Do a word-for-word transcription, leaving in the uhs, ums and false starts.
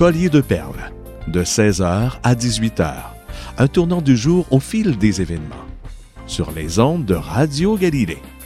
Collier de perles, de seize heures à dix-huit heures. Un tournant du jour au fil des événements. Sur les ondes de Radio Galilée.